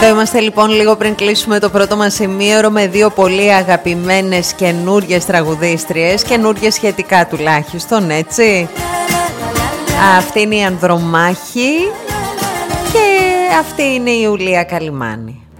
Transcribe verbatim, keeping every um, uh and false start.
Εδώ είμαστε λοιπόν λίγο πριν κλείσουμε το πρώτο μας ημίωρο με δύο πολύ αγαπημένες καινούριες τραγουδίστριες, καινούριες σχετικά τουλάχιστον, έτσι. Αυτή είναι η Ανδρομάχη και αυτή είναι η Ιουλία Καλυμάνη.